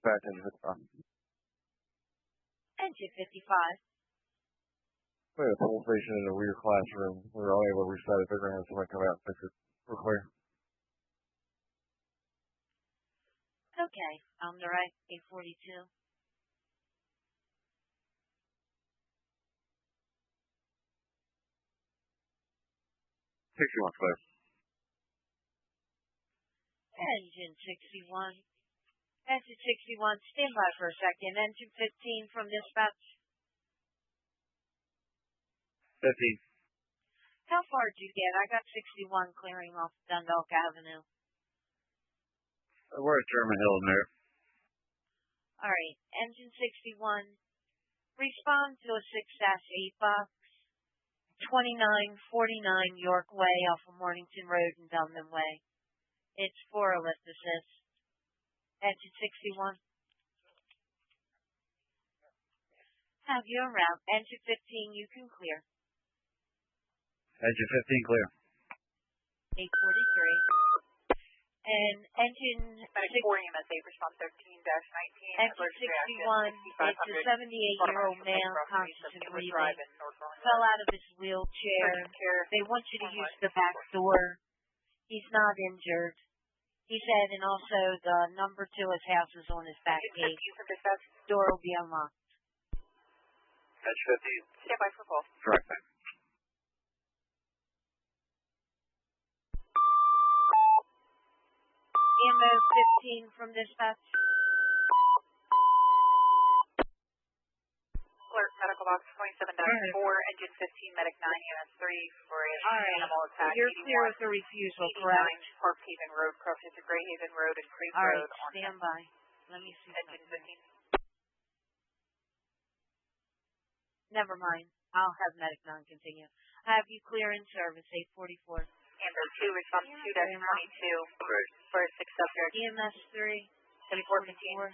Back engine 55. Engine 55. We had a full station in the rear classroom. We were unable to reset it. They're going to have somebody come out and fix it. We're clear. Okay, on the right, 842. 61 clear. Engine 61. Engine 61, stand by for a second. Engine 15 from dispatch. 15. How far did you get? I got 61 clearing off Dundalk Avenue. We're at German Hill there. All right, engine 61, respond to a 6-8 box, 2949 York Way off of Mornington Road and Dunman Way. It's for a lift assist. Engine 61. Have you en route. Engine 15, you can clear. Engine 15 clear. 843. And engine 4 MSA response 13-19. Engine 61, it's a 78-year-old male, conscious and breathing, fell out of his wheelchair. They want you to use the back door. He's not injured. He said, and also the number to his house is on his back gate. Door will be unlocked. Engine 15. Stand by for call. Correct. EMO 15 from dispatch. Alert, medical box 27-4, engine 15, medic 9, EMS 3 for animal attack. You're clear with the refusal, correct? Park Haven Road, crossing to Greyhaven Road and Creek All Road. Right, stand by. Let me see. Engine 15. Never mind. I'll have medic 9 continue. Have you clear in service, 844. Amber 2, response 2-22 for 6 subjects. EMS 3, 7415.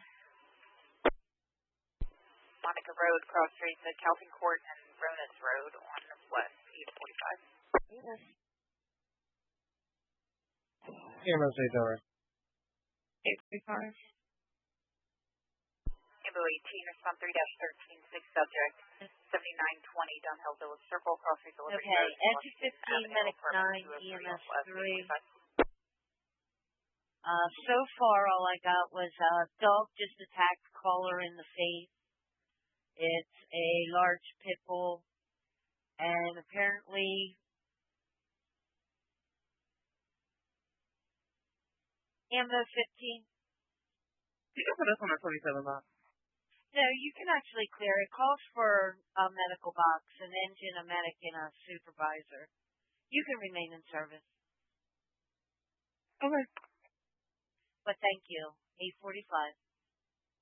Monica Road, cross streets at Calvin Court and Ronas Road on West 845. EMS 8 hour. 835. Amber 18, response 3-13, 6 subjects. 7920 Dunhill Village Circle, cross streets delivery. Okay, engine 15, medic 9, EMS 3. So far, all I got was a dog just attacked caller in the face. It's a large pit bull, and apparently ammo 15. You can put us on a 27 box. No, you can actually clear. It calls for a medical box, an engine, a medic, and a supervisor. You can remain in service. Okay. But thank you. 845.